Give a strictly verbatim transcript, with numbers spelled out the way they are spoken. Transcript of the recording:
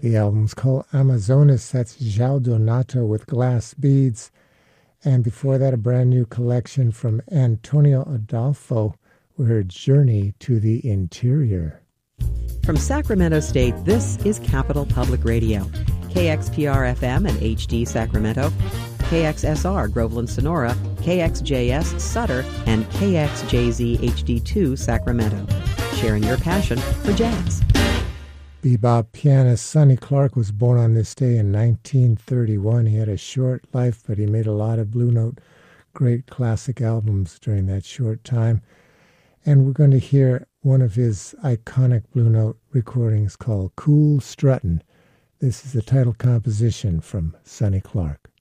The album's called Amazonas. That's João Donato with Glass Beads. And before that, a brand new collection from Antonio Adolfo, with her Journey to the Interior. From Sacramento State, this is Capital Public Radio. K X P R F M and H D Sacramento, K X S R Groveland Sonora, K X J S Sutter, and K X J Z H D two Sacramento. Sharing your passion for jazz. Bebop pianist Sonny Clark was born on this day in nineteen thirty-one. He had a short life, but he made a lot of Blue Note great classic albums during that short time. And we're going to hear one of his iconic Blue Note recordings called Cool Struttin'. This is the title composition from Sonny Clark.